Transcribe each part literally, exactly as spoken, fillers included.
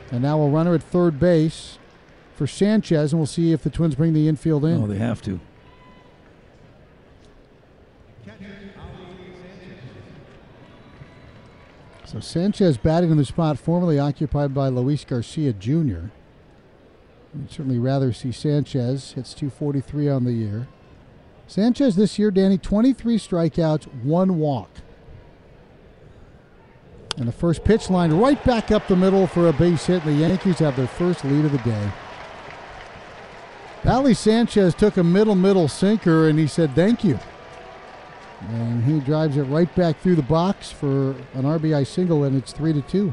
And now a runner at third base for Sanchez, and we'll see if the Twins bring the infield in. Oh, they have to. So Sanchez batting in the spot formerly occupied by Luis Garcia Junior We'd certainly rather see Sanchez. Hits two forty-three on the year. Sanchez this year, Danny, twenty-three strikeouts, one walk. And the first pitch line right back up the middle for a base hit, and the Yankees have their first lead of the day. Valley Sanchez took a middle-middle sinker, and he said thank you. And he drives it right back through the box for an R B I single, and it's three to two.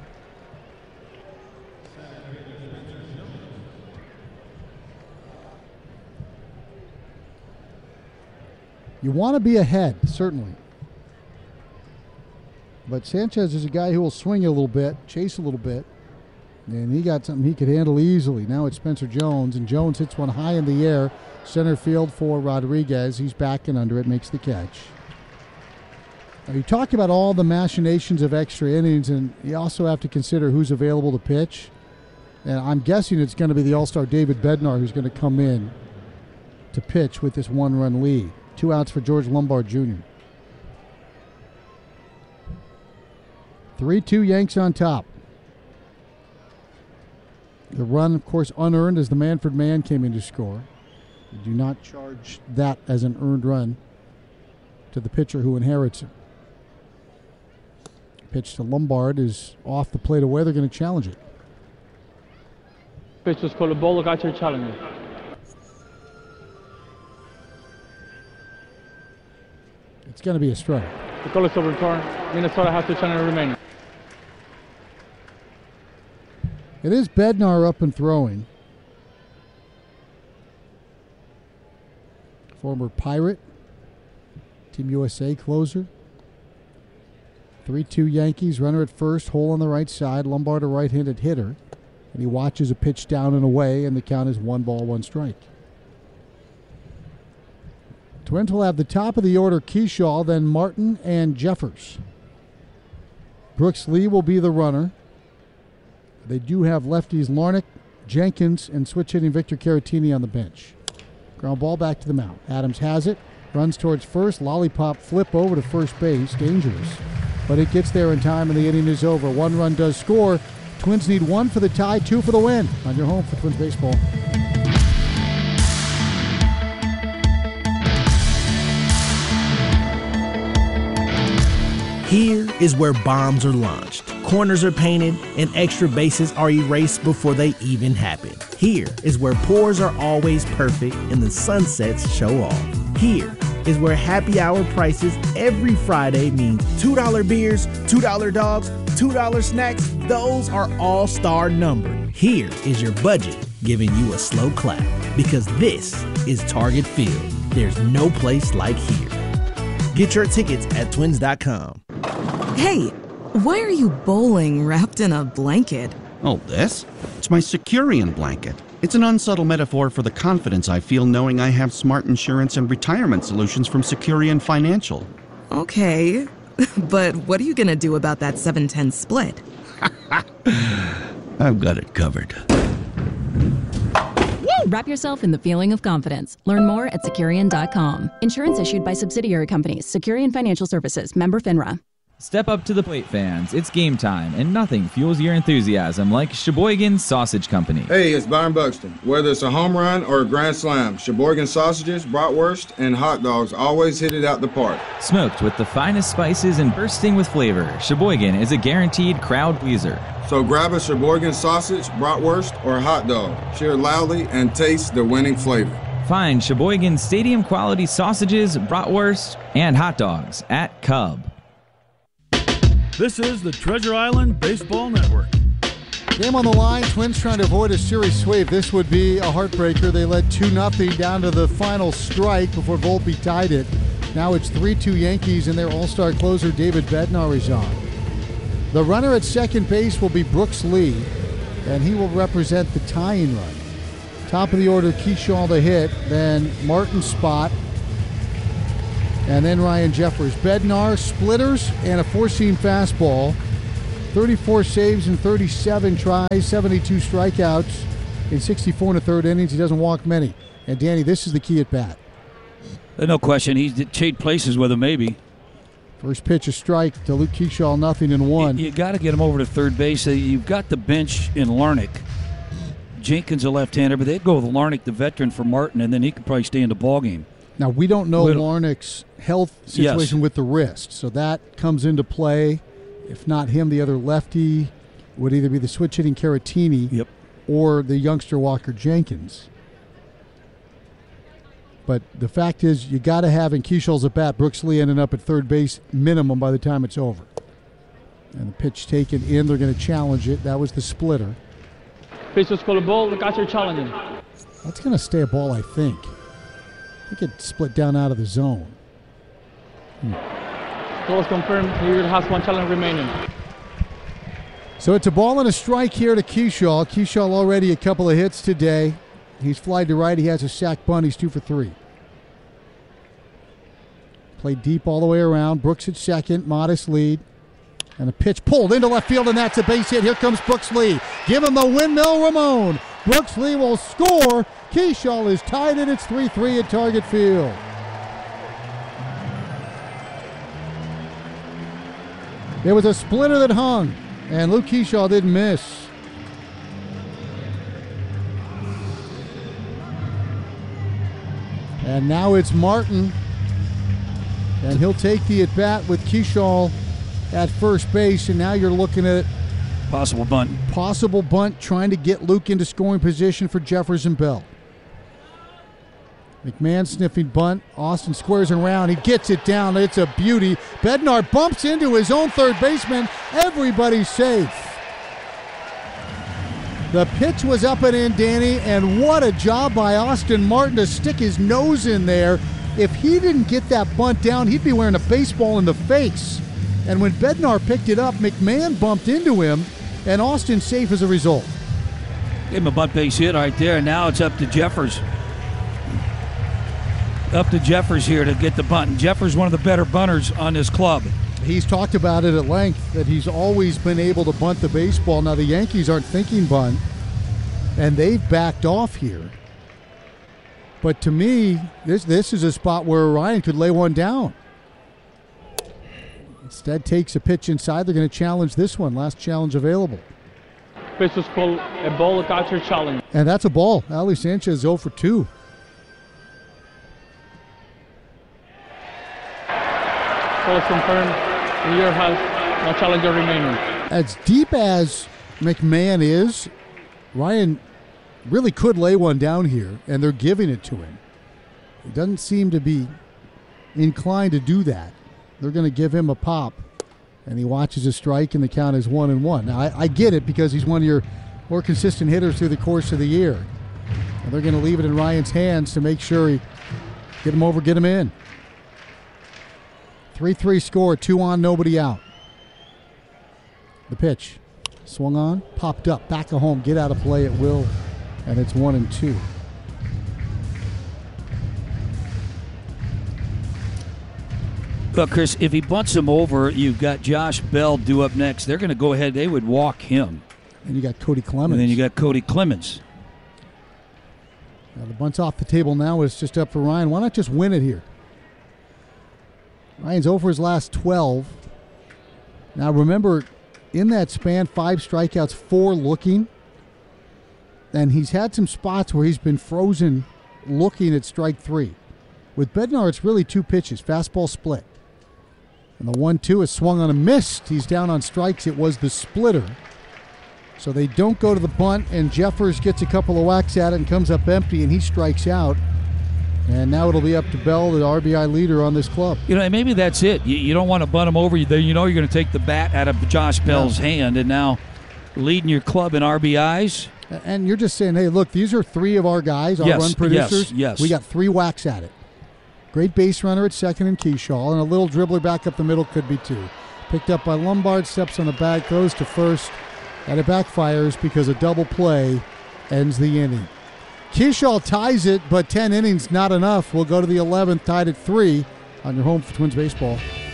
You want to be ahead, certainly. But Sanchez is a guy who will swing a little bit, chase a little bit, and he got something he could handle easily. Now it's Spencer Jones, and Jones hits one high in the air, center field for Rodriguez. He's back and under it, makes the catch. Now, you talk about all the machinations of extra innings, and you also have to consider who's available to pitch. And I'm guessing it's going to be the all-star David Bednar who's going to come in to pitch with this one-run lead. Two outs for George Lombard Junior three two Yanks on top. The run, of course, unearned as the Manfred man came in to score. You do not charge that as an earned run to the pitcher who inherits it. Pitch to Lombard is off the plate away. They're going to challenge it. Pitch was called a ball. Got your challenge. It's going to be a strike. The call is overturned. Minnesota has to challenge remaining. It is Bednar up and throwing. Former Pirate. Team U S A closer. three two Yankees. Runner at first. Hole on the right side. Lombard a right-handed hitter. And he watches a pitch down and away, and the count is one ball, one strike. Twins will have the top of the order, Kershaw, then Martin and Jeffers. Brooks Lee will be the runner. They do have lefties Larnach, Jenkins, and switch-hitting Victor Caratini on the bench. Ground ball back to the mound. Adams has it, runs towards first, lollipop flip over to first base, dangerous. But it gets there in time, and the inning is over. One run does score. Twins need one for the tie, two for the win. On your home for Twins baseball. Here is where bombs are launched, corners are painted, and extra bases are erased before they even happen. Here is where pours are always perfect and the sunsets show off. Here is where happy hour prices every Friday means two dollar beers, two dollar dogs, two dollar snacks. Those are all-star numbered. Here is your budget giving you a slow clap, because this is Target Field. There's no place like here. Get your tickets at twins dot com. Hey, why are you bowling wrapped in a blanket? Oh, this? It's my Securian blanket. It's an unsubtle metaphor for the confidence I feel knowing I have smart insurance and retirement solutions from Securian Financial. Okay, but what are you going to do about that seven ten split? I've got it covered. Wrap yourself in the feeling of confidence. Learn more at Securian dot com. Insurance issued by subsidiary companies. Securian Financial Services. Member FINRA. Step up to the plate, fans. It's game time, and nothing fuels your enthusiasm like Sheboygan Sausage Company. Hey, it's Byron Buxton. Whether it's a home run or a grand slam, Sheboygan sausages, bratwurst, and hot dogs always hit it out the park. Smoked with the finest spices and bursting with flavor, Sheboygan is a guaranteed crowd pleaser. So grab a Sheboygan sausage, bratwurst, or hot dog. Cheer loudly and taste the winning flavor. Find Sheboygan stadium-quality sausages, bratwurst, and hot dogs at Cub. This is the Treasure Island Baseball Network. Game on the line. Twins trying to avoid a series sweep. This would be a heartbreaker. They led two nothing down to the final strike before Volpe tied it. Now it's three two Yankees, and their all-star closer David Bednar is on. The runner at second base will be Brooks Lee, and he will represent the tying run. Top of the order, Kershaw the hit, then Martin spot, and then Ryan Jeffers. Bednar, splitters, and a four-seam fastball. thirty-four saves in thirty-seven tries, seventy-two strikeouts in sixty-four and a third innings. He doesn't walk many. And Danny, this is the key at bat. No question. He's traded places with him, maybe. First pitch, a strike to Luke Keeschall, nothing in one. You, you got to get him over to third base. You've got the bench in Larnick. Jenkins a left-hander, but they'd go with Larnick, the veteran, for Martin, and then he could probably stay in the ballgame. Now, we don't know Little. Larnick's health situation Yes. with the wrist, so that comes into play. If not him, the other lefty would either be the switch-hitting Caratini Yep. or the youngster Walker Jenkins. But the fact is, you got to have in Keeschall's at bat, Brooks Lee ending up at third base minimum by the time it's over. And the pitch taken in, they're going to challenge it. That was the splitter. Pitch was called a ball. Look out, you're challenging. That's going to stay a ball, I think. I think it split down out of the zone. Hmm. Ball is confirmed. New York has one challenge remaining. So it's a ball and a strike here to Keeschall. Keeschall already a couple of hits today. He's flied to right. He has a sac bunt. He's two for three. Played deep all the way around. Brooks at second. Modest lead. And a pitch pulled into left field, and that's a base hit. Here comes Brooks Lee. Give him the windmill, Ramon. Brooks Lee will score. Keeschall is tied, and it's three three at Target Field. There was a splitter that hung, and Luke Keeschall didn't miss. And now it's Martin, and he'll take the at-bat with Keeschall at first base, and now you're looking at Possible bunt. Possible bunt, trying to get Luke into scoring position for Jefferson Bell. McMahon sniffing bunt. Austin squares around. He gets it down. It's a beauty. Bednar bumps into his own third baseman. Everybody's safe. The pitch was up and in, Danny, and what a job by Austin Martin to stick his nose in there. If he didn't get that bunt down, he'd be wearing a baseball in the face. And when Bednar picked it up, McMahon bumped into him, and Austin safe as a result. Gave him a bunt base hit right there, and now it's up to Jeffers. Up to Jeffers here to get the bunt. And Jeffers one of the better bunters on this club. He's talked about it at length, that he's always been able to bunt the baseball. Now the Yankees aren't thinking bunt, and they've backed off here. But to me, this this is a spot where Ryan could lay one down. Instead takes a pitch inside. They're going to challenge this one. Last challenge available. Pitch was called a ball, look out, your challenge. And that's a ball. Ali Sanchez zero for two. Ball is confirmed. New York has no challenger remaining. As deep as McMahon is, Ryan really could lay one down here, and they're giving it to him. He doesn't seem to be inclined to do that. They're going to give him a pop, and he watches a strike, and the count is one and one. Now, I, I get it because he's one of your more consistent hitters through the course of the year. And they're going to leave it in Ryan's hands to make sure he get him over, get him in. three three score, two on, nobody out. The pitch. Swung on, popped up, back of home, get out of play at will, and it's one and two. Well, Chris, if he bunts him over, you've got Josh Bell due up next. They're going to go ahead. They would walk him. And you got Cody Clemens. And then you got Cody Clemens. Now the bunt's off the table now. It's just up for Ryan. Why not just win it here? Ryan's over his last twelve. Now remember, in that span, five strikeouts, four looking. And he's had some spots where he's been frozen looking at strike three. With Bednar, it's really two pitches, fastball split. And the one two is swung on a missed. He's down on strikes. It was the splitter. So they don't go to the bunt, and Jeffers gets a couple of whacks at it and comes up empty, and he strikes out. And now it'll be up to Bell, the R B I leader on this club. You know, and maybe that's it. You, you don't want to bunt him over. You, you know you're going to take the bat out of Josh Bell's yeah. hand, and now leading your club in R B Is. And you're just saying, hey, look, these are three of our guys, our yes, run producers. Yes, yes. We got three whacks at it. Great base runner at second in Keeschall, and a little dribbler back up the middle could be two. Picked up by Lombard, steps on the bag, throws to first, and it backfires because a double play ends the inning. Keeschall ties it, but ten innings not enough. We'll go to the eleventh, tied at three on your home for Twins Baseball.